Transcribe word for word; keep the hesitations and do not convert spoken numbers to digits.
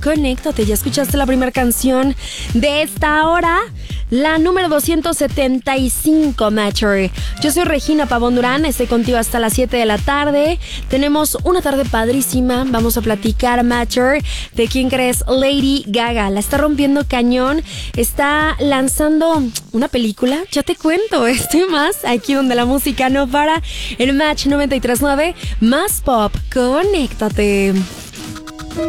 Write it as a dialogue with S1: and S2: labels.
S1: Conéctate. Ya escuchaste la primera canción de esta hora, la número doscientos setenta y cinco, Matcher. Yo soy Regina Pavón Durán, estoy contigo hasta las siete de la tarde. Tenemos una tarde padrísima. Vamos a platicar, Matcher, de quién crees, Lady Gaga. La está rompiendo cañón. Está lanzando una película. Ya te cuento, estoy más aquí donde la música no para. En Match noventa y tres punto nueve, más pop. Conéctate.